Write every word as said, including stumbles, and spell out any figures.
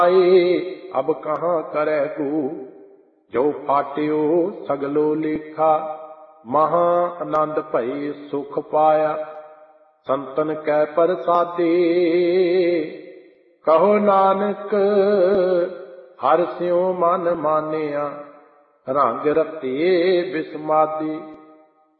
अब कहाँ करे गू, जो फाट्यो सगलो लेखा। महा आनंद भई सुख पाया, संतन कै प्रसादे। कहो नानक हर स्यों मन मानिया, रंग रते बिस्मादी।